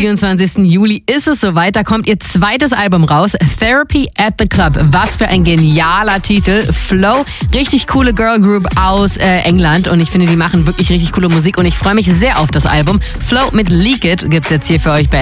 24. Juli ist es soweit. Da kommt ihr zweites Album raus, Therapy at the Club. Was für ein genialer Titel. Flow, richtig coole Girl Group aus England. Und ich finde, die machen wirklich richtig coole Musik. Und ich freue mich sehr auf das Album. Flow mit Leak It gibt's jetzt hier für euch bei